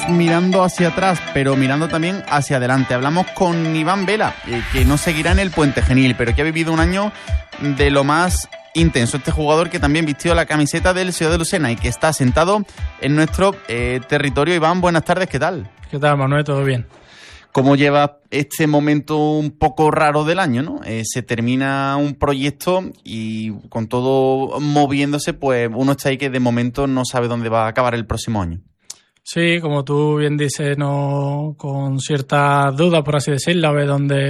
mirando hacia atrás, pero mirando también hacia adelante. Hablamos con Iván Vela, que no seguirá en el Puente Genil, pero que ha vivido un año de lo más intenso. Este jugador que también vistió la camiseta del Ciudad de Lucena y que está sentado en nuestro territorio. Iván, buenas tardes, ¿qué tal? ¿Qué tal, Manuel? ¿Todo bien? ¿Cómo lleva este momento un poco raro del año, no? Se termina un proyecto y con todo moviéndose, pues uno está ahí que de momento no sabe dónde va a acabar el próximo año. Sí, como tú bien dices, no, con ciertas dudas, por así decirlo, a ver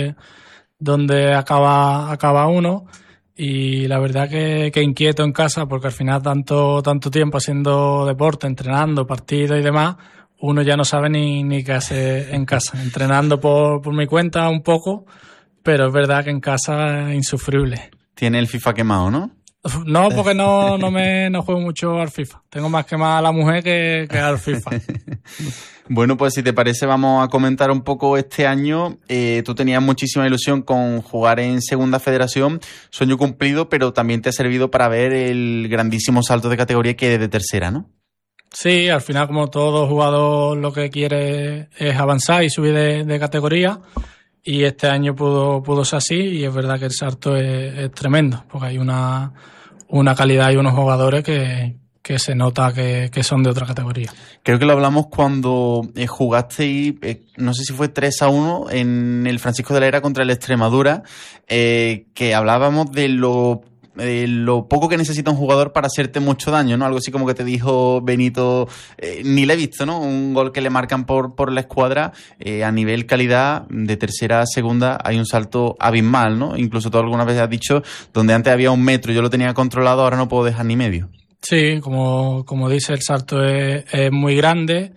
dónde acaba uno. Y la verdad que inquieto en casa, porque al final tanto tiempo haciendo deporte, entrenando, partidos y demás, uno ya no sabe ni qué hacer en casa. Entrenando por mi cuenta un poco, pero es verdad que en casa es insufrible. Tiene el FIFA quemado, ¿no? No, porque no juego mucho al FIFA. Tengo más quemada a la mujer que al FIFA. Bueno, pues si te parece vamos a comentar un poco este año. Tú tenías muchísima ilusión con jugar en Segunda Federación, sueño cumplido, pero también te ha servido para ver el grandísimo salto de categoría que es de tercera, ¿no? Sí, al final como todo jugador lo que quiere es avanzar y subir de categoría. Y este año pudo ser así y es verdad que el salto es tremendo, porque hay una calidad y unos jugadores que se nota que son de otra categoría. Creo que lo hablamos cuando jugaste, no sé si fue 3-1 en el Francisco de la Era contra el Extremadura, que hablábamos de lo poco que necesita un jugador para hacerte mucho daño, ¿no? Algo así como que te dijo Benito, ni le he visto, ¿no? Un gol que le marcan por la escuadra, a nivel calidad, de tercera a segunda hay un salto abismal, ¿no? Incluso tú alguna vez has dicho, donde antes había 1 metro, yo lo tenía controlado, ahora no puedo dejar ni medio. Sí, como dice, el salto es muy grande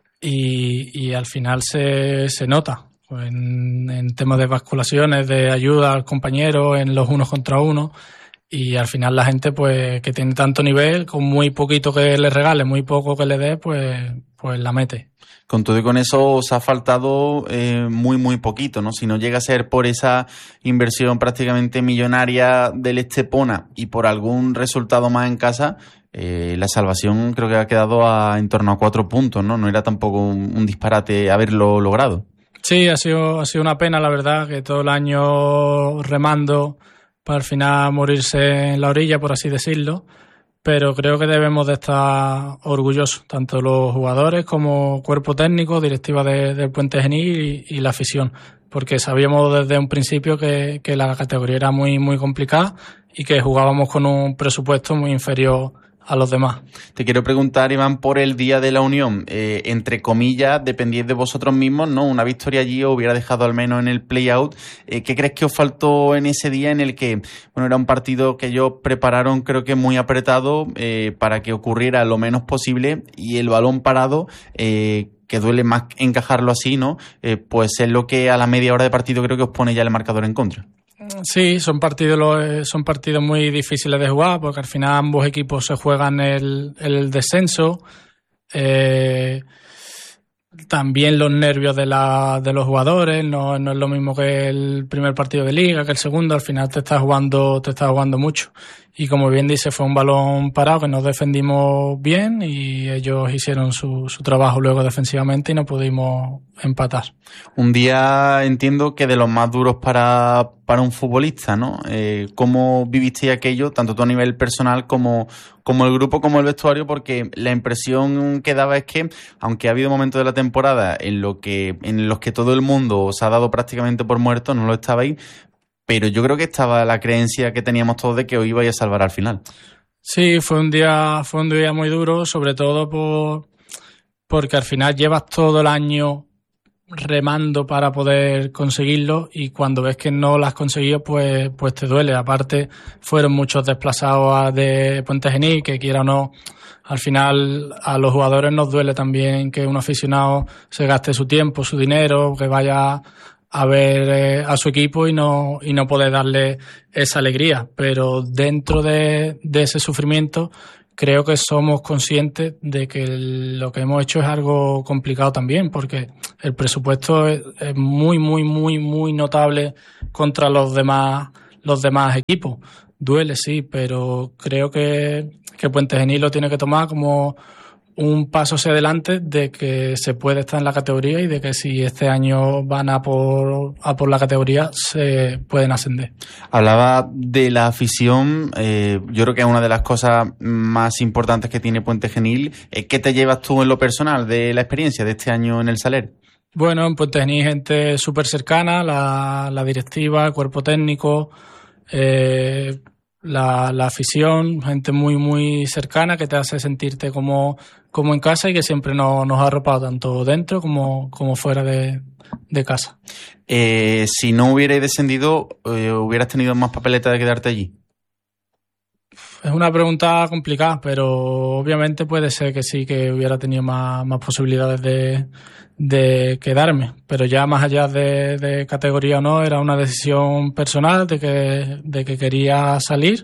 y al final se nota. Pues en temas de basculaciones, de ayuda al compañero, en los unos contra uno. Y al final la gente pues que tiene tanto nivel, con muy poquito que le regale, muy poco que le dé, pues la mete. Con todo y con eso os ha faltado muy poquito, ¿no? Si no llega a ser por esa inversión prácticamente millonaria del Estepona y por algún resultado más en casa, la salvación creo que ha quedado en torno a 4 puntos, ¿no? No era tampoco un disparate haberlo logrado. Sí, ha sido una pena, la verdad, que todo el año remando para al final morirse en la orilla, por así decirlo, pero creo que debemos de estar orgullosos, tanto los jugadores como cuerpo técnico, directiva del Puente Genil y la afición, porque sabíamos desde un principio que la categoría era muy complicada y que jugábamos con un presupuesto muy inferior a los demás. Te quiero preguntar, Iván, por el Día de la Unión. Entre comillas, dependíais de vosotros mismos, ¿no? Una victoria allí os hubiera dejado al menos en el play-out. ¿Qué crees que os faltó en ese día en el que, bueno, era un partido que ellos prepararon, creo que muy apretado, para que ocurriera lo menos posible, y el balón parado, que duele más encajarlo así, ¿no? Pues es lo que a la media hora de partido creo que os pone ya el marcador en contra. Sí, son partidos muy difíciles de jugar porque al final ambos equipos se juegan el descenso. También los nervios de los jugadores, no es lo mismo que el primer partido de liga, que el segundo. Al final te estás jugando mucho. Y como bien dice, fue un balón parado que nos defendimos bien y ellos hicieron su trabajo luego defensivamente y no pudimos empatar. Un día, entiendo que de los más duros para un futbolista, ¿no? ¿Cómo vivisteis aquello, tanto tú a nivel personal como el grupo, como el vestuario? Porque la impresión que daba es que, aunque ha habido momentos de la temporada en los que todo el mundo os ha dado prácticamente por muertos, no lo estabais, pero yo creo que estaba la creencia que teníamos todos de que os ibais a salvar al final. Sí, fue un día muy duro, sobre todo porque al final llevas todo el año remando para poder conseguirlo y cuando ves que no lo has conseguido pues te duele. Aparte fueron muchos desplazados de Puente Genil, que quiera o no, al final a los jugadores nos duele también que un aficionado se gaste su tiempo, su dinero, que vaya a ver a su equipo y no poder darle esa alegría, pero dentro de ese sufrimiento creo que somos conscientes de que lo que hemos hecho es algo complicado también, porque el presupuesto es muy notable contra los demás equipos. Duele, sí, pero creo que Puente Genil lo tiene que tomar como un paso hacia adelante de que se puede estar en la categoría y de que si este año van a por la categoría se pueden ascender. Hablaba de la afición, yo creo que es una de las cosas más importantes que tiene Puente Genil. ¿Qué te llevas tú en lo personal de la experiencia de este año en el Saler? Bueno, en Puente Genil gente súper cercana, la directiva, el cuerpo técnico, la afición, gente muy muy cercana que te hace sentirte como en casa y que siempre nos ha arropado tanto dentro como fuera de casa. Si no hubierais descendido, ¿hubieras tenido más papeleta de quedarte allí? Es una pregunta complicada, pero obviamente puede ser que sí, que hubiera tenido más posibilidades de quedarme. Pero ya más allá de categoría o no, era una decisión personal de que quería salir,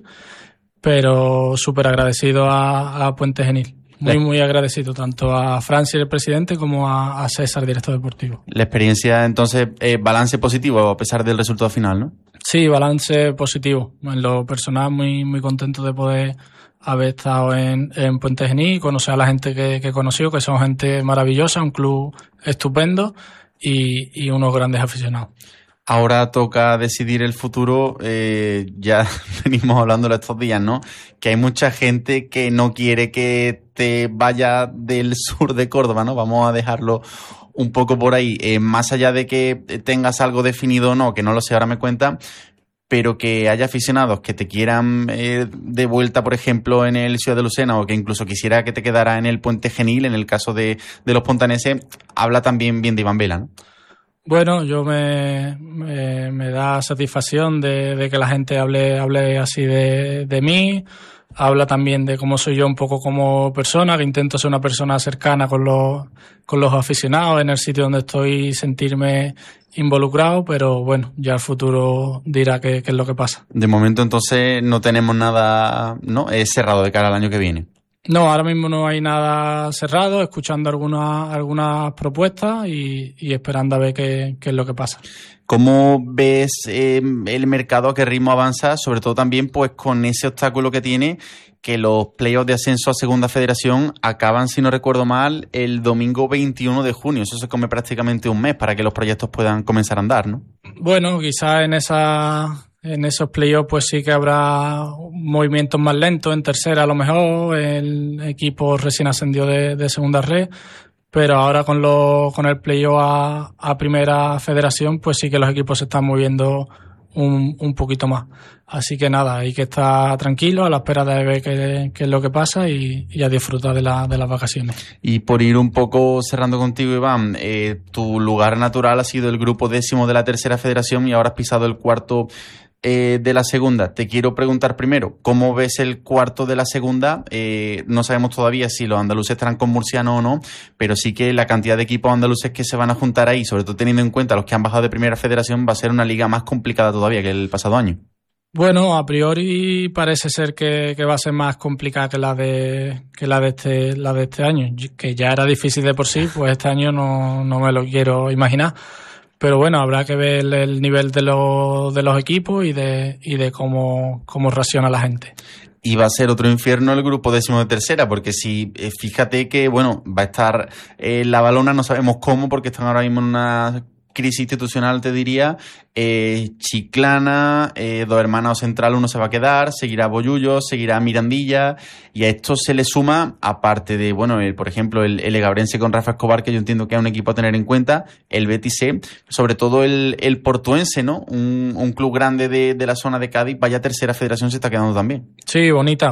pero súper agradecido a Puente Genil. Muy agradecido tanto a Francis, el presidente, como a César, director deportivo. La experiencia, entonces, balance positivo a pesar del resultado final, ¿no? Sí, balance positivo. En lo personal, muy contento de poder haber estado en Puente Genil, conocer a la gente que he conocido, que son gente maravillosa, un club estupendo y unos grandes aficionados. Ahora toca decidir el futuro, ya venimos hablándolo estos días, ¿no? Que hay mucha gente que no quiere que te vaya del sur de Córdoba, ¿no? Vamos a dejarlo un poco por ahí. Más allá de que tengas algo definido o no, que no lo sé, ahora me cuenta, pero que haya aficionados que te quieran de vuelta, por ejemplo, en el Ciudad de Lucena, o que incluso quisiera que te quedara en el Puente Genil, en el caso de los pontaneses, habla también bien de Iván Vela, ¿no? Bueno, yo me da satisfacción de que la gente hable así de mí. Habla también de cómo soy yo un poco como persona, que intento ser una persona cercana con los aficionados en el sitio donde estoy, sentirme involucrado, pero bueno, ya el futuro dirá qué es lo que pasa. De momento entonces no tenemos nada, ¿no? Es cerrado de cara al año que viene. No, ahora mismo no hay nada cerrado, escuchando algunas propuestas y esperando a ver qué es lo que pasa. ¿Cómo ves el mercado, a qué ritmo avanza? Sobre todo también pues con ese obstáculo que tiene, que los playoffs de ascenso a Segunda Federación acaban, si no recuerdo mal, el domingo 21 de junio. Eso se come prácticamente un mes para que los proyectos puedan comenzar a andar, ¿no? Bueno, quizás en esos playoffs pues sí que habrá movimientos más lentos, en tercera a lo mejor, el equipo recién ascendió de segunda red, pero ahora con el playoff a primera federación pues sí que los equipos se están moviendo un poquito más. Así que nada, hay que estar tranquilo a la espera de ver qué es lo que pasa y a disfrutar de las vacaciones. Y por ir un poco cerrando contigo, Iván, tu lugar natural ha sido el grupo 10º de la tercera federación y ahora has pisado el cuarto de la segunda. Te quiero preguntar primero, ¿cómo ves el cuarto de la segunda? No sabemos todavía si los andaluces estarán con Murciano o no, pero sí que la cantidad de equipos andaluces que se van a juntar ahí, sobre todo teniendo en cuenta los que han bajado de primera federación, va a ser una liga más complicada todavía que el pasado año. Bueno, a priori parece ser que va a ser más complicada que la de este año, que ya era difícil de por sí, pues este año no me lo quiero imaginar. Pero bueno, habrá que ver el nivel de los equipos y de cómo reacciona la gente. Y va a ser otro infierno el grupo 10º de tercera, porque si fíjate que bueno, va a estar la Balona, no sabemos cómo, porque están ahora mismo en una crisis institucional, te diría. Chiclana, Dos Hermanas Central, uno se va a quedar, seguirá Bollullo, seguirá Mirandilla, y a esto se le suma, aparte de, bueno, por ejemplo, el Legabrense con Rafa Escobar, que yo entiendo que es un equipo a tener en cuenta, el Betis C, sobre todo el Portuense, ¿no? Un club grande de la zona de Cádiz, vaya tercera federación se está quedando también. Sí, bonita.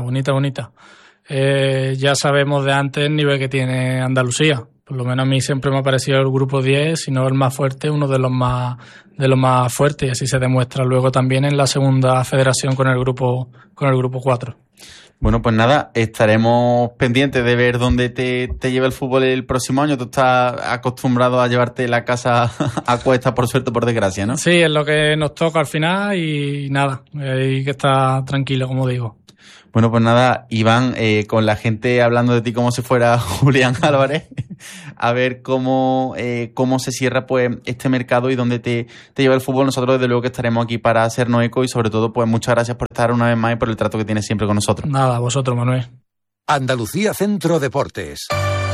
Ya sabemos de antes el nivel que tiene Andalucía. Por lo menos a mí siempre me ha parecido el grupo 10, si no el más fuerte, uno de los más fuertes, y así se demuestra luego también en la segunda federación con el grupo 4. Bueno, pues nada, estaremos pendientes de ver dónde te lleva el fútbol el próximo año. Tú estás acostumbrado a llevarte la casa a cuestas, por suerte o por desgracia, ¿no? Sí, es lo que nos toca al final y nada, hay que estar tranquilo, como digo. Bueno, pues nada, Iván, con la gente hablando de ti como si fuera Julián Álvarez, a ver cómo se cierra pues este mercado y dónde te lleva el fútbol. Nosotros desde luego que estaremos aquí para hacernos eco y sobre todo pues muchas gracias por estar una vez más y por el trato que tienes siempre con nosotros. Nada, a vosotros, Manuel. Andalucía Centro Deportes.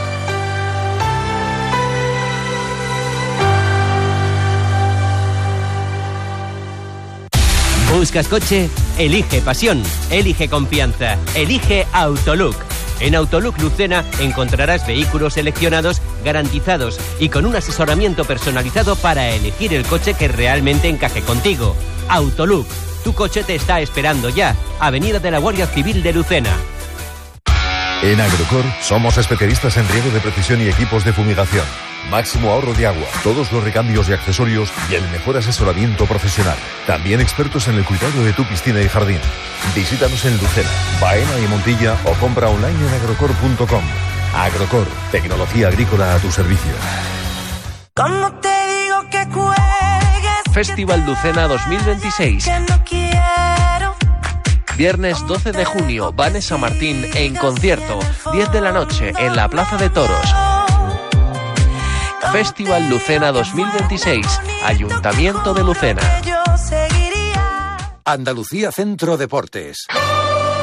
¿Buscas coche? Elige pasión, elige confianza, elige Autolook. En Autolook Lucena encontrarás vehículos seleccionados, garantizados y con un asesoramiento personalizado para elegir el coche que realmente encaje contigo. Autolook, tu coche te está esperando ya. Avenida de la Guardia Civil de Lucena. En Agrocor somos especialistas en riego de precisión y equipos de fumigación. Máximo ahorro de agua, todos los recambios y accesorios y el mejor asesoramiento profesional. También expertos en el cuidado de tu piscina y jardín. Visítanos en Lucena, Baena y Montilla o compra online en agrocor.com. Agrocor, tecnología agrícola a tu servicio. ¿Cómo te digo que cuelgues? Festival Lucena 2026. Que no quiero. Viernes 12 de junio, Vanessa Martín en concierto, 10 de la noche en la Plaza de Toros. Festival Lucena 2026, Ayuntamiento de Lucena. Andalucía Centro Deportes.